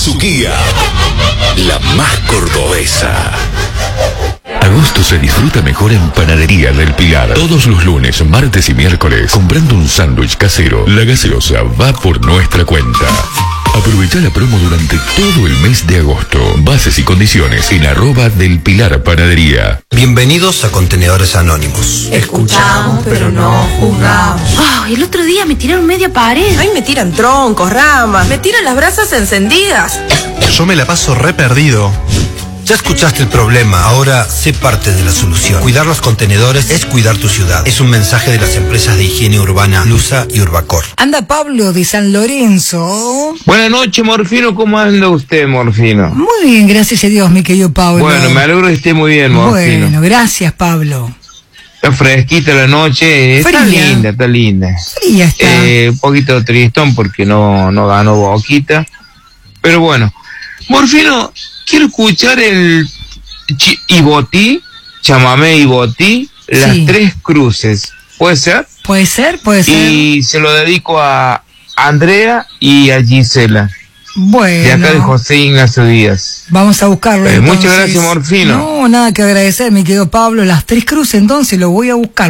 Suquía, la más cordobesa. Agosto se disfruta mejor en Panadería del Pilar. Todos los lunes, martes y miércoles, comprando un sándwich casero, la gaseosa va por nuestra cuenta. Aprovecha la promo durante todo el mes de agosto. Bases y condiciones en @delpilarpanadería. Bienvenidos a Contenedores Anónimos. Escuchamos, pero no juzgamos. Oh, el otro día me tiraron media pared. Ay, me tiran troncos, ramas, me tiran las brasas encendidas. Yo me la paso re perdido. Ya escuchaste el problema, ahora sé parte de la solución. Cuidar los contenedores es cuidar tu ciudad. Es un mensaje de las empresas de higiene urbana Lusa y Urbacor. Anda Pablo de San Lorenzo. Buenas noches, Morfino. ¿Cómo anda usted, Morfino? Muy bien, gracias a Dios, mi querido Pablo. Bueno, me alegro que esté muy bien, Morfino. Bueno, gracias, Pablo. Está fresquita la noche. Fría. Está linda. Fría está. Un poquito tristón porque no ganó Boquita. Pero bueno. Morfino, quiero escuchar el Ibotí, chamamé Ibotí, las tres cruces. ¿Puede ser? Puede ser. Y se lo dedico a Andrea y a Gisela. Bueno. De acá de José Ignacio Díaz. Vamos a buscarlo. Muchas gracias, Morfino. No, nada que agradecer, mi querido Pablo. Las tres cruces, entonces lo voy a buscar.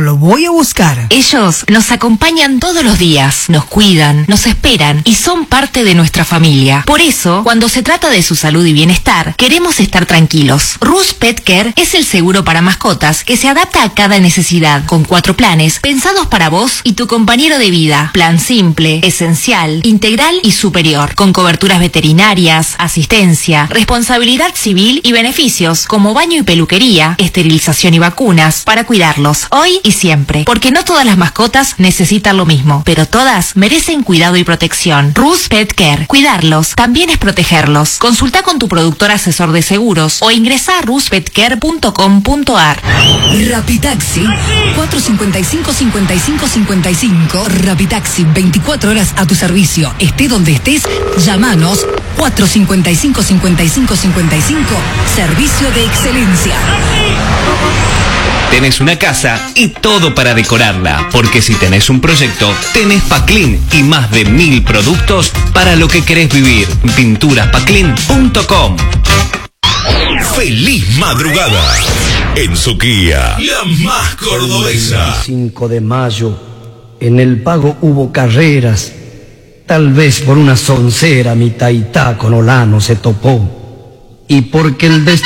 Ellos nos acompañan todos los días, nos cuidan, nos esperan y son parte de nuestra familia. Por eso, cuando se trata de su salud y bienestar, queremos estar tranquilos. Rus Pet Care es el seguro para mascotas que se adapta a cada necesidad, con 4 planes pensados para vos y tu compañero de vida. Plan simple, esencial, integral y superior, con coberturas veterinarias, asistencia, responsabilidad civil y beneficios como baño y peluquería, esterilización y vacunas para cuidarlos hoy y siempre, porque no todas las mascotas necesitan lo mismo, pero todas merecen cuidado y protección. Rus Pet Care, cuidarlos también es protegerlos. Consulta con tu productor asesor de seguros o ingresa a ruspetcare.com.ar. Rapitaxi 455-5555. Rapitaxi, 24 horas a tu servicio. Esté donde estés, llámanos. 455-5555. Servicio de excelencia. Tenés una casa y todo para decorarla, porque si tenés un proyecto, tenés Paclin y más de 1000 productos para lo que querés vivir. Pinturaspaclin.com. ¡Feliz madrugada! En Suquía, la más cordobesa. 5 de mayo, en el Pago hubo carreras. Tal vez por una soncera mi taitá con Olano se topó. Y porque el destino